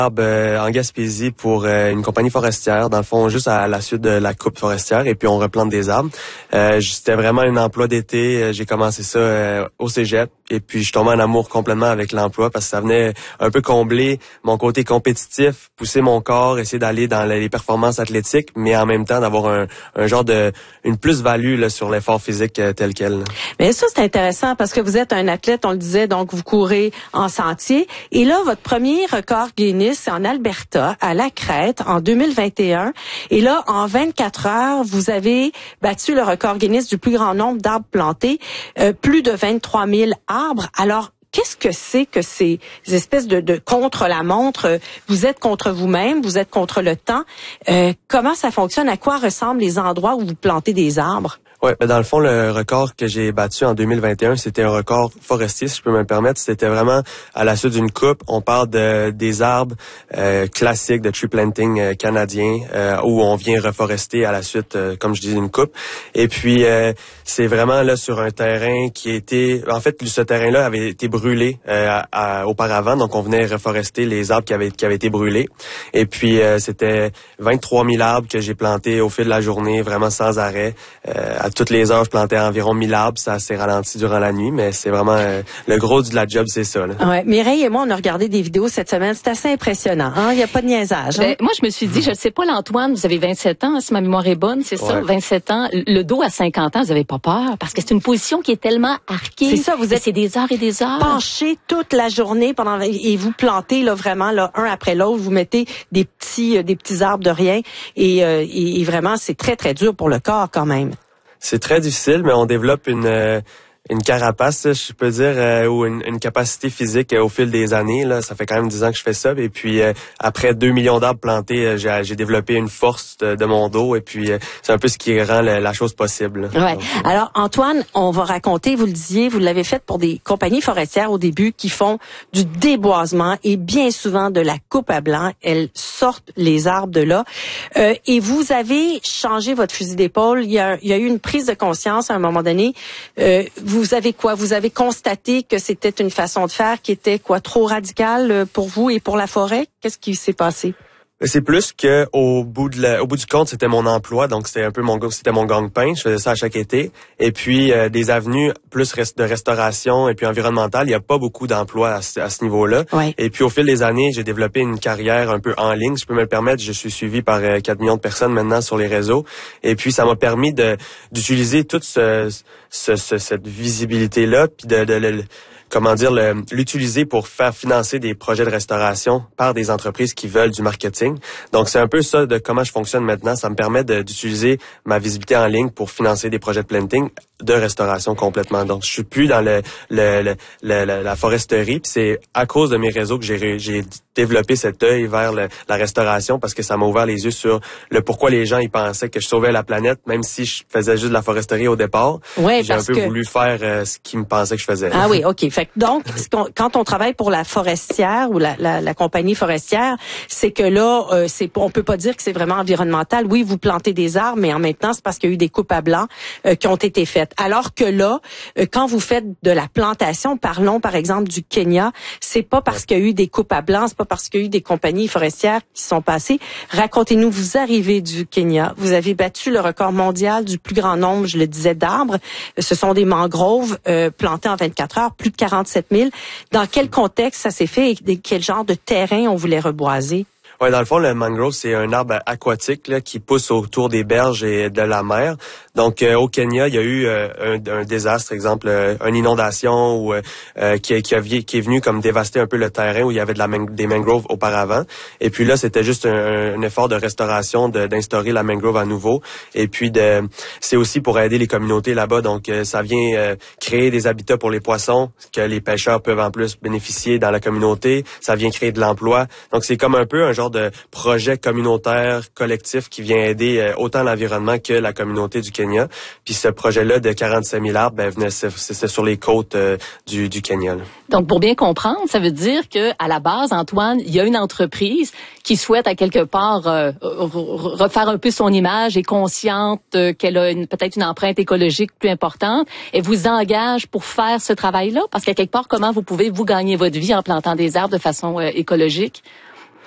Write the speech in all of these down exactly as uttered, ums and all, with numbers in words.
Euh, en Gaspésie pour euh, une compagnie forestière, dans le fond, juste à la suite de la coupe forestière, et puis on replante des arbres. Euh, c'était vraiment un emploi d'été. J'ai commencé ça euh, au cégep, et puis je suis tombé en amour complètement avec l'emploi parce que ça venait un peu combler mon côté compétitif, pousser mon corps, essayer d'aller dans les performances athlétiques, mais en même temps d'avoir un, un genre de une plus-value là, sur l'effort physique euh, tel quel. Là. Mais ça, c'est intéressant parce que vous êtes un athlète, on le disait, donc vous courez en sentier. Et là, votre premier record Guinness, c'est en Alberta, à La Crête, en deux mille vingt et un. Et là, en vingt-quatre heures, vous avez battu le record Guinness du plus grand nombre d'arbres plantés, euh, plus de vingt-trois mille arbres. Alors, qu'est-ce que c'est que ces espèces de, de contre-la-montre? Vous êtes contre vous-même, vous êtes contre le temps. Euh, comment ça fonctionne? À quoi ressemblent les endroits où vous plantez des arbres? Ouais, ben dans le fond, le record que j'ai battu en deux mille vingt et un, c'était un record forestier, si je peux me permettre. C'était vraiment à la suite d'une coupe. On parle de des arbres euh, classiques de tree planting euh, canadien, euh, où on vient reforester à la suite, euh, comme je disais, d'une coupe. Et puis, euh, c'est vraiment là sur un terrain qui était... En fait, ce terrain-là avait été brûlé euh, à, à, auparavant, donc on venait reforester les arbres qui avaient, qui avaient été brûlés. Et puis, euh, c'était vingt-trois mille arbres que j'ai plantés au fil de la journée, vraiment sans arrêt, euh, à toutes les heures, je plantais environ mille arbres. Ça s'est ralenti durant la nuit, mais c'est vraiment euh, le gros de la job, c'est ça. Là. Ouais, Mireille et moi, on a regardé des vidéos cette semaine. C'est assez impressionnant. Hein? Il n'y a pas de niaisage. Hein? Ben, moi, je me suis dit, je ne sais pas, l'Antoine, vous avez vingt-sept ans, si ma mémoire est bonne, c'est ça, ouais. vingt-sept ans. Le dos à cinquante ans, vous n'avez pas peur? Parce que c'est une position qui est tellement arquée. C'est ça, vous êtes c'est des heures et des heures. penché toute la journée pendant et vous plantez là vraiment là un après l'autre. Vous mettez des petits des petits arbres de rien et, euh, et, et vraiment c'est très très dur pour le corps quand même. C'est très difficile, mais on développe une euh, une carapace, je peux dire, euh, ou une, une capacité physique euh, au fil des années. Là, ça fait quand même dix ans que je fais ça. Et puis, euh, après deux millions d'arbres plantés, euh, j'ai, j'ai développé une force de, de mon dos. Et puis, euh, c'est un peu ce qui rend le, la chose possible. Ouais. Donc, euh... Alors, Antoine, on va raconter, vous le disiez, vous l'avez fait pour des compagnies forestières au début qui font du déboisement et bien souvent de la coupe à blanc. Elles sortent les arbres de là. Euh, et vous avez changé votre fusil d'épaule. Il y a, il y a eu une prise de conscience à un moment donné. Euh, Vous avez quoi? Vous avez constaté que c'était une façon de faire qui était quoi trop radicale pour vous et pour la forêt? Qu'est-ce qui s'est passé? C'est plus que au bout de la, au bout du compte, c'était mon emploi, donc c'était un peu mon c'était mon gagne-pain. Je faisais ça à chaque été. Et puis euh, des avenues plus rest, de restauration et puis environnementale, il y a pas beaucoup d'emplois à ce, à ce niveau-là. Ouais. Et puis au fil des années, j'ai développé une carrière un peu en ligne, si je peux me le permettre. Je suis suivi par euh, quatre millions de personnes maintenant sur les réseaux. Et puis ça m'a permis de d'utiliser toute ce, ce, ce cette visibilité-là, puis de, de, de comment dire, le, l'utiliser pour faire financer des projets de restauration par des entreprises qui veulent du marketing. Donc, c'est un peu ça de comment je fonctionne maintenant. Ça me permet de, d'utiliser ma visibilité en ligne pour financer des projets de planting de restauration complètement. Donc, je suis plus dans le, le, le, le, le la foresterie. Puis c'est à cause de mes réseaux que j'ai, j'ai développé cet œil vers le, la restauration parce que ça m'a ouvert les yeux sur le pourquoi les gens ils pensaient que je sauvais la planète, même si je faisais juste de la foresterie au départ. Ouais, j'ai parce un peu que... voulu faire euh, ce qu'ils me pensaient que je faisais. Ah oui, OK. Fait que donc, quand on travaille pour la forestière ou la, la, la compagnie forestière, c'est que là, euh, c'est on peut pas dire que c'est vraiment environnemental. Oui, vous plantez des arbres, mais en même temps, c'est parce qu'il y a eu des coupes à blanc euh, qui ont été faites. Alors que là, euh, quand vous faites de la plantation, parlons par exemple du Kenya, c'est pas parce qu'il y a eu des coupes à blanc, c'est pas parce qu'il y a eu des compagnies forestières qui sont passées. Racontez-nous, vous arrivez du Kenya, vous avez battu le record mondial du plus grand nombre, je le disais, d'arbres. Ce sont des mangroves euh, plantées en vingt-quatre heures, plus de quarante-sept mille. Dans quel contexte ça s'est fait et quel genre de terrain on voulait reboiser? Ouais, dans le fond, le mangrove, c'est un arbre aquatique là, qui pousse autour des berges et de la mer. Donc, euh, au Kenya, il y a eu euh, un, un désastre, exemple, euh, une inondation ou euh, qui, qui, a, qui est venu comme dévaster un peu le terrain où il y avait de la man- des mangroves auparavant. Et puis là, c'était juste un, un effort de restauration, de, d'instaurer la mangrove à nouveau. Et puis, de, c'est aussi pour aider les communautés là-bas. Donc, euh, ça vient euh, créer des habitats pour les poissons que les pêcheurs peuvent en plus bénéficier dans la communauté. Ça vient créer de l'emploi. Donc, c'est comme un peu un genre de projet communautaire, collectif qui vient aider euh, autant l'environnement que la communauté du Kenya. Puis ce projet-là de quarante-cinq mille arbres, ben, venait, c'est, c'est sur les côtes euh, du, du Kenya. Là. Donc, pour bien comprendre, ça veut dire que à la base, Antoine, il y a une entreprise qui souhaite à quelque part euh, refaire un peu son image, est consciente euh, qu'elle a une, peut-être une empreinte écologique plus importante et vous engage pour faire ce travail-là? Parce qu'à quelque part, comment vous pouvez vous gagner votre vie en plantant des arbres de façon euh, écologique?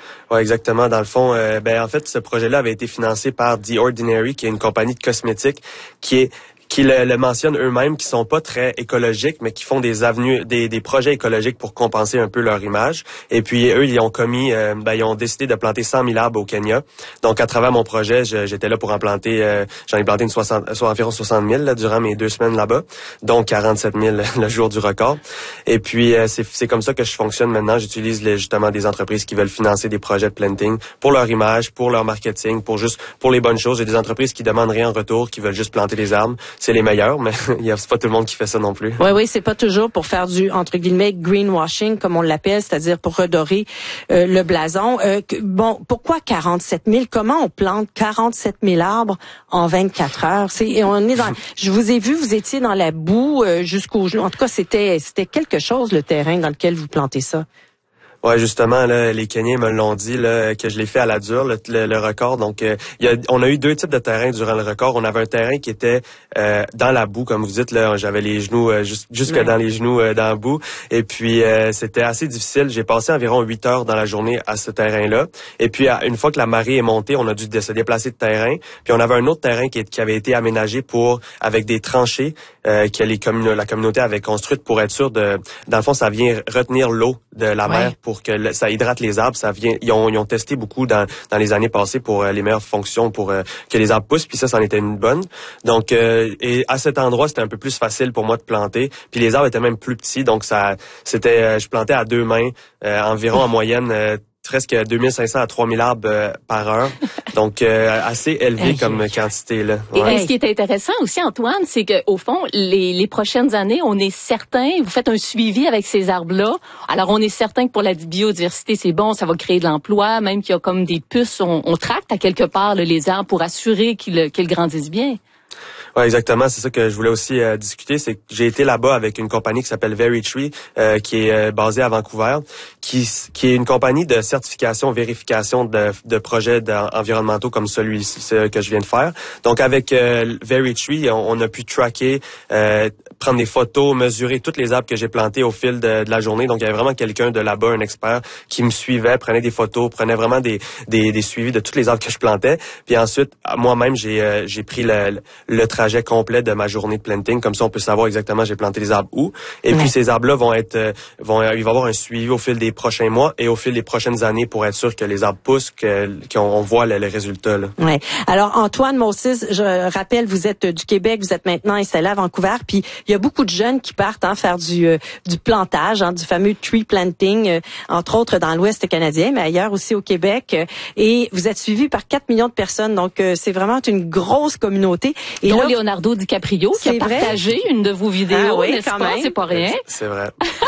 Ouais, exactement. Dans le fond, euh, ben en fait, ce projet-là avait été financé par The Ordinary, qui est une compagnie de cosmétiques qui est qui le, le mentionnent eux-mêmes, qui sont pas très écologiques, mais qui font des avenues, des, des projets écologiques pour compenser un peu leur image. Et puis eux, ils ont commis, euh, ben, ils ont décidé de planter cent mille arbres au Kenya. Donc à travers mon projet, je, j'étais là pour en planter, euh, j'en ai planté une soixante, soit environ soixante mille là, durant mes deux semaines là-bas, donc quarante-sept mille le jour du record. Et puis euh, c'est, c'est comme ça que je fonctionne maintenant. J'utilise les, justement des entreprises qui veulent financer des projets de planting pour leur image, pour leur marketing, pour juste pour les bonnes choses. J'ai des entreprises qui demandent rien en retour, qui veulent juste planter des arbres. C'est les meilleurs, mais il y a c'est pas tout le monde qui fait ça non plus. Oui, oui, c'est pas toujours pour faire du entre guillemets greenwashing comme on l'appelle, c'est-à-dire pour redorer euh, le blason. Euh, que, bon, pourquoi quarante-sept mille? Comment on plante quarante-sept mille arbres en vingt-quatre heures? C'est on est dans. Je vous ai vu, vous étiez dans la boue euh, jusqu'au genou. En tout cas, c'était c'était quelque chose le terrain dans lequel vous plantez ça. Ouais, justement, là, les Kenyans me l'ont dit là, que je l'ai fait à la dure, le, le, le record. Donc, euh, y a, on a eu deux types de terrains durant le record. On avait un terrain qui était euh, dans la boue, comme vous dites. Là, j'avais les genoux euh, juste, jusque ouais. dans les genoux euh, dans la boue. Et puis, euh, c'était assez difficile. J'ai passé environ huit heures dans la journée à ce terrain-là. Et puis, une fois que la marée est montée, on a dû se déplacer de terrain. Puis, on avait un autre terrain qui, qui avait été aménagé pour avec des tranchées euh, que les commun- la communauté avait construites pour être sûr de, dans le fond, ça vient retenir l'eau de la ouais. mer pour que le, ça hydrate les arbres. Ça vient, ils ont, ils ont testé beaucoup dans, dans les années passées pour euh, les meilleures fonctions pour euh, que les arbres poussent. Puis ça, c'en était une bonne. Donc, euh, et à cet endroit, c'était un peu plus facile pour moi de planter. Puis les arbres étaient même plus petits, donc ça, c'était, euh, je plantais à deux mains, euh, environ en moyenne. Euh, presque deux mille cinq cents à trois mille arbres euh, par heure. Donc, euh, assez élevé hey, comme quantité, là. Ouais. Et ce qui est intéressant aussi, Antoine, c'est que au fond, les, les prochaines années, on est certain, vous faites un suivi avec ces arbres-là. Alors, on est certain que pour la biodiversité, c'est bon, ça va créer de l'emploi, même qu'il y a comme des puces, on, on tracte à quelque part là, les arbres pour assurer qu'ils, qu'ils grandissent bien. Ouais, exactement. C'est ça que je voulais aussi euh, discuter. C'est que j'ai été là-bas avec une compagnie qui s'appelle Very Tree, euh, qui est euh, basée à Vancouver, qui qui est une compagnie de certification, vérification de, de projets environnementaux comme celui-ci ce que je viens de faire. Donc, avec euh, Very Tree, on, on a pu tracker, euh, prendre des photos, mesurer toutes les arbres que j'ai plantés au fil de, de la journée. Donc, il y avait vraiment quelqu'un de là-bas, un expert, qui me suivait, prenait des photos, prenait vraiment des des, des suivis de tous les arbres que je plantais. Puis ensuite, moi-même, j'ai euh, j'ai pris le, le trajet complet de ma journée de planting, comme ça on peut savoir exactement j'ai planté les arbres où. Et ouais. puis ces arbres-là vont être, euh, vont, il va y avoir un suivi au fil des prochains mois et au fil des prochaines années pour être sûr que les arbres poussent, que qu'on voit les, les résultats. Là. Ouais. Alors Antoine Moses, je rappelle, vous êtes du Québec, vous êtes maintenant installé à Vancouver, puis il y a beaucoup de jeunes qui partent hein, faire du euh, du plantage, hein, du fameux tree planting, euh, entre autres dans l'Ouest canadien, mais ailleurs aussi au Québec. Euh, et vous êtes suivi par quatre millions de personnes, donc euh, c'est vraiment une grosse communauté. Et dont là, Leonardo DiCaprio qui a partagé vrai? une de vos vidéos, ah oui, n'est-ce quand pas? Même. C'est pas rien. C'est vrai.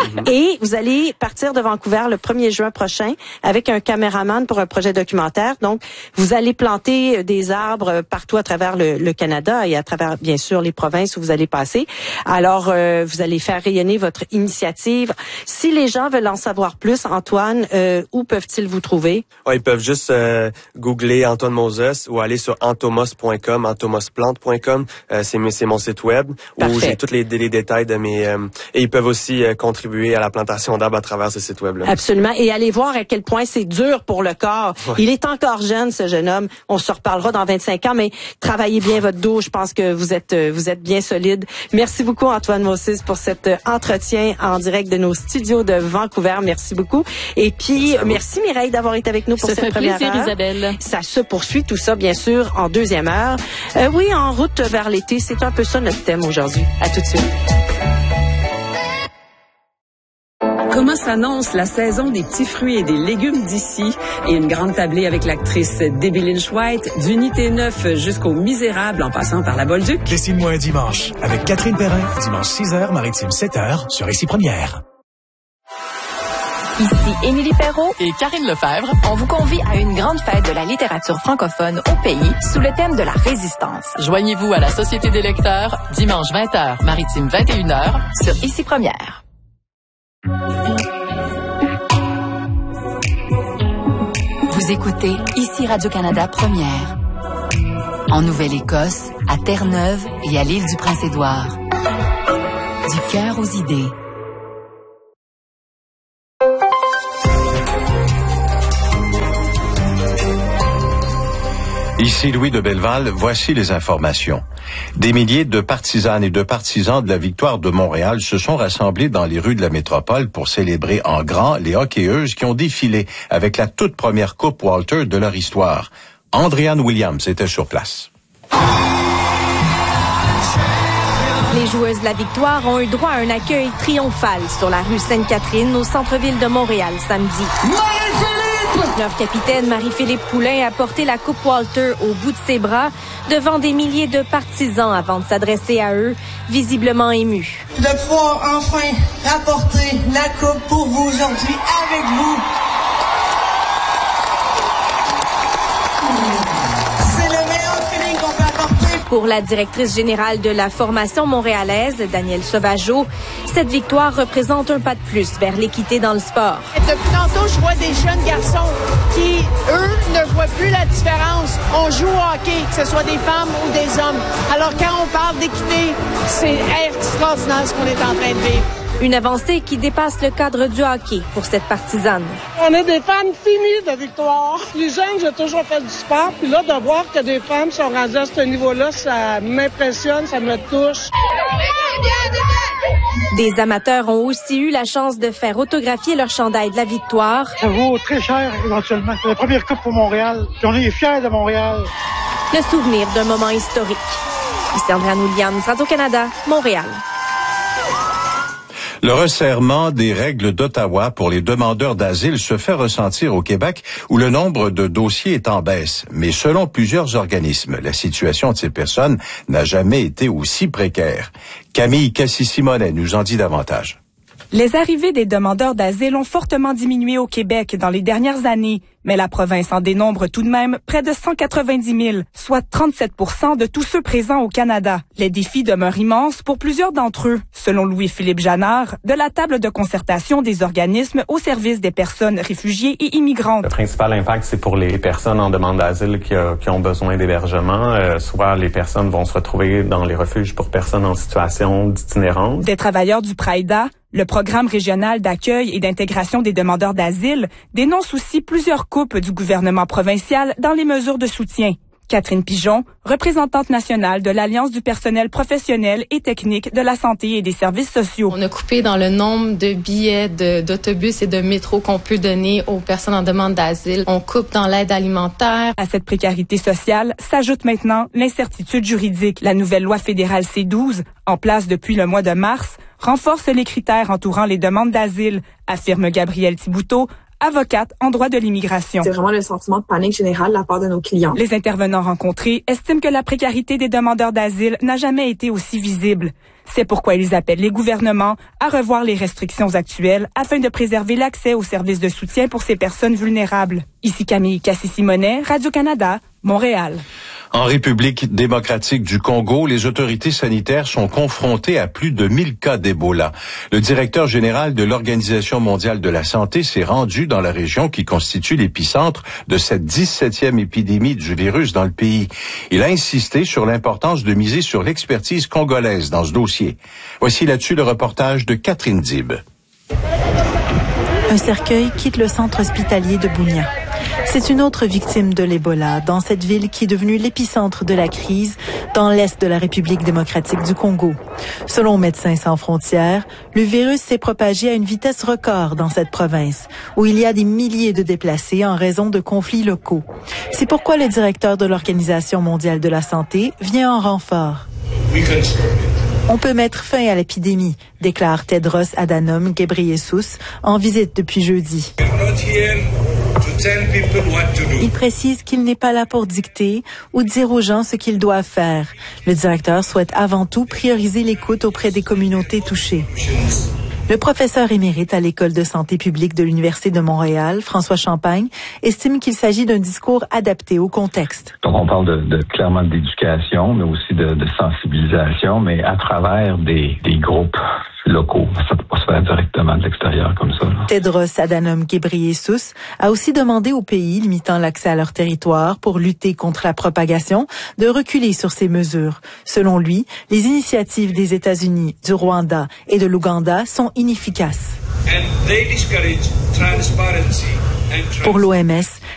Et vous allez partir de Vancouver le premier juin prochain avec un caméraman pour un projet documentaire. Donc, vous allez planter des arbres partout à travers le, le Canada et à travers, bien sûr, les provinces où vous allez passer. Alors, euh, vous allez faire rayonner votre initiative. Si les gens veulent en savoir plus, Antoine, euh, où peuvent-ils vous trouver? Ouais, ils peuvent juste euh, googler Antoine Moses ou aller sur antomos point com, antomosplante point com. Euh, c'est, c'est mon site web Parfait. Où j'ai tous les, les détails de mes... Euh, et ils peuvent aussi euh, contribuer à la plantation d'arbres à travers ce site web-là. Absolument. Et allez voir à quel point c'est dur pour le corps. Ouais. Il est encore jeune, ce jeune homme. On se reparlera dans vingt-cinq ans, mais travaillez bien votre dos. Je pense que vous êtes vous êtes bien solide. Merci beaucoup, Antoine Moses, pour cet entretien en direct de nos studios de Vancouver. Merci beaucoup. Et puis, merci, merci Mireille d'avoir été avec nous pour ça cette première plaisir, heure. Isabelle. Ça se poursuit, tout ça, bien sûr, en deuxième heure. Euh, oui, en route vers l'été, c'est un peu ça notre thème aujourd'hui. À tout de suite. Comment s'annonce la saison des petits fruits et des légumes d'ici? Et une grande tablée avec l'actrice Debbie Lynch White, d'Unité neuf jusqu'au Misérable en passant par la Bolduc. Dessine-moi un dimanche avec Catherine Perrin, dimanche six heures, Maritime sept heures, sur Ici Première. Ici Émilie Perrault et Karine Lefebvre. On vous convie à une grande fête de la littérature francophone au pays sous le thème de la résistance. Joignez-vous à la Société des lecteurs dimanche vingt heures, Maritime vingt et une heures sur Ici Première. Vous écoutez Ici Radio-Canada Première. En Nouvelle-Écosse, à Terre-Neuve et à l'île du Prince-Édouard. Du cœur aux idées. Ici Louis de Belleval, voici les informations. Des milliers de partisanes et de partisans de la victoire de Montréal se sont rassemblés dans les rues de la métropole pour célébrer en grand les hockeyeuses qui ont défilé avec la toute première Coupe Walter de leur histoire. Andréanne Williams était sur place. Les joueuses de la victoire ont eu droit à un accueil triomphal sur la rue Sainte-Catherine au centre-ville de Montréal samedi. Leur capitaine Marie-Philippe Poulain a porté la Coupe Walter au bout de ses bras devant des milliers de partisans avant de s'adresser à eux, visiblement émus. De pouvoir enfin rapporter la Coupe pour vous aujourd'hui avec vous. C'est le meilleur feeling qu'on peut apporter. Pour la directrice générale de la formation montréalaise, Danielle Sauvageau, cette victoire représente un pas de plus vers l'équité dans le sport. Depuis tantôt, je vois des jeunes garçons qui, eux, ne voient plus la différence. On joue au hockey, que ce soit des femmes ou des hommes. Alors quand on parle d'équité, c'est extraordinaire ce qu'on est en train de vivre. Une avancée qui dépasse le cadre du hockey pour cette partisane. On est des fans finis de victoire. Les jeunes, j'ai toujours fait du sport. Puis là, de voir que des femmes sont rendues à ce niveau-là, ça m'impressionne, ça me touche. Des amateurs ont aussi eu la chance de faire autographier leur chandail de la victoire. Ça vaut très cher, éventuellement. C'est la première coupe pour Montréal. Puis on est fiers de Montréal. Le souvenir d'un moment historique. Ici Andréanne Williams, Radio-Canada, Montréal. Le resserrement des règles d'Ottawa pour les demandeurs d'asile se fait ressentir au Québec, où le nombre de dossiers est en baisse. Mais selon plusieurs organismes, la situation de ces personnes n'a jamais été aussi précaire. Camille Cassis-Simonet nous en dit davantage. Les arrivées des demandeurs d'asile ont fortement diminué au Québec dans les dernières années, mais la province en dénombre tout de même près de cent quatre-vingt-dix mille, soit trente-sept pour cent de tous ceux présents au Canada. Les défis demeurent immenses pour plusieurs d'entre eux, selon Louis-Philippe Janard, de la table de concertation des organismes au service des personnes réfugiées et immigrantes. Le principal impact, c'est pour les personnes en demande d'asile qui, a, qui ont besoin d'hébergement. Euh, soit les personnes vont se retrouver dans les refuges pour personnes en situation d'itinérance. Des travailleurs du PRAIDA, le programme régional d'accueil et d'intégration des demandeurs d'asile, dénonce aussi plusieurs coupes du gouvernement provincial dans les mesures de soutien. Catherine Pigeon, représentante nationale de l'Alliance du personnel professionnel et technique de la santé et des services sociaux. On a coupé dans le nombre de billets de, d'autobus et de métro qu'on peut donner aux personnes en demande d'asile. On coupe dans l'aide alimentaire. À cette précarité sociale s'ajoute maintenant l'incertitude juridique. La nouvelle loi fédérale C douze, en place depuis le mois de mars, renforce les critères entourant les demandes d'asile, affirme Gabrielle Thibouteau, avocate en droit de l'immigration. C'est vraiment le sentiment de panique générale de la part de nos clients. Les intervenants rencontrés estiment que la précarité des demandeurs d'asile n'a jamais été aussi visible. C'est pourquoi ils appellent les gouvernements à revoir les restrictions actuelles afin de préserver l'accès aux services de soutien pour ces personnes vulnérables. Ici Camille Cassis-Simonet, Radio-Canada, Montréal. En République démocratique du Congo, les autorités sanitaires sont confrontées à plus de mille cas d'Ebola. Le directeur général de l'Organisation mondiale de la santé s'est rendu dans la région qui constitue l'épicentre de cette dix-septième épidémie du virus dans le pays. Il a insisté sur l'importance de miser sur l'expertise congolaise dans ce dossier. Voici là-dessus le reportage de Catherine Dib. Un cercueil quitte le centre hospitalier de Bunia. C'est une autre victime de l'Ebola dans cette ville qui est devenue l'épicentre de la crise dans l'est de la République démocratique du Congo. Selon Médecins sans frontières, le virus s'est propagé à une vitesse record dans cette province, où il y a des milliers de déplacés en raison de conflits locaux. C'est pourquoi le directeur de l'Organisation mondiale de la santé vient en renfort. On peut mettre fin à l'épidémie, déclare Tedros Adhanom Ghebreyesus en visite depuis jeudi. Il précise qu'il n'est pas là pour dicter ou dire aux gens ce qu'ils doivent faire. Le directeur souhaite avant tout prioriser l'écoute auprès des communautés touchées. Le professeur émérite à l'École de santé publique de l'Université de Montréal, François Champagne, estime qu'il s'agit d'un discours adapté au contexte. Donc on parle de, de clairement d'éducation, mais aussi de, de sensibilisation, mais à travers des, des groupes locaux. Ça ne peut pas se faire directement de l'extérieur comme ça. Là. Tedros Adhanom Ghebreyesus a aussi demandé aux pays limitant l'accès à leur territoire pour lutter contre la propagation de reculer sur ces mesures. Selon lui, les initiatives des États-Unis, du Rwanda et de l'Ouganda sont inefficaces. Pour l'O M S,